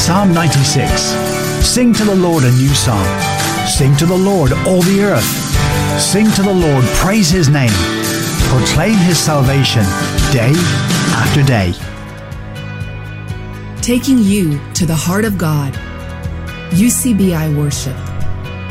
Psalm 96. Sing to the Lord a new song. Sing to the Lord, all the earth. Sing to the Lord, praise His name. Proclaim His salvation day after day. Taking you to the heart of God. UCBI Worship.